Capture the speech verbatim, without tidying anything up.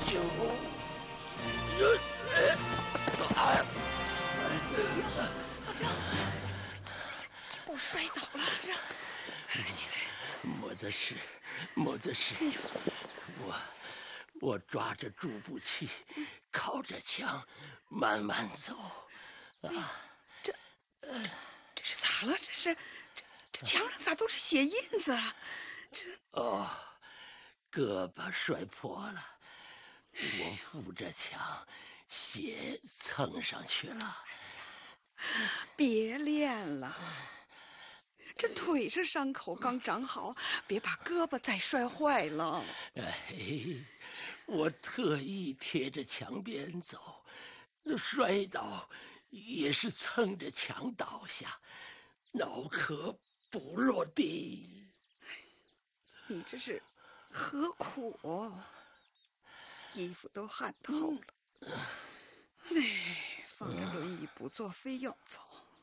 九， 我摔倒了，起来。 没得事，没得事。我我抓着助步器，靠着墙，慢慢走。啊， 这这这是咋了？这是这这墙上咋都是血印子啊？这哦，胳膊摔破了，我扶着墙，血蹭上去了。 别练了，这腿上伤口刚长好，别把胳膊再摔坏了。 哎，我特意贴着墙边走，摔倒也是蹭着墙倒下，脑壳不落地。 你这是何苦？衣服都汗透了。哎，放着轮椅不坐，非要走。